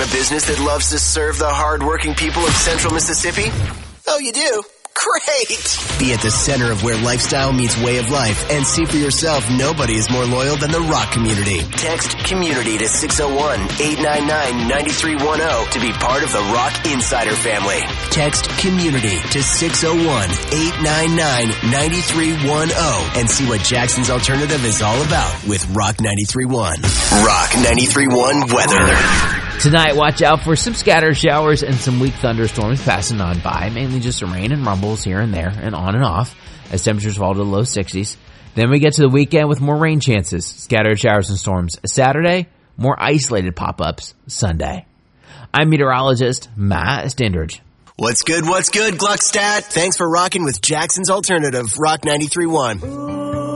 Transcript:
a business that loves to serve the hardworking people of Central Mississippi? Oh, you do? Great! Be at the center of where lifestyle meets way of life and see for yourself nobody is more loyal than the Rock community. Text COMMUNITY to 601-899-9310 to be part of the Rock Insider family. Text COMMUNITY to 601-899-9310 and see what Jackson's Alternative is all about with Rock 93.1. Rock 93.1 weather. Tonight, watch out for some scattered showers and some weak thunderstorms passing on by. Mainly just some rain and rumbles here and there and on and off as temperatures fall to the low 60s. Then we get to the weekend with more rain chances, scattered showers and storms. Saturday, more isolated pop-ups. Sunday. I'm meteorologist Matt Standridge. What's good, Gluckstadt? Thanks for rocking with Jackson's Alternative, Rock 93.1.